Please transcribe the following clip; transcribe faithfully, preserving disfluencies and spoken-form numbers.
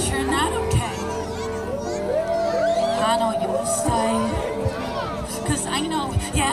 you're not okay, I know you will stay. Cause I know, yeah,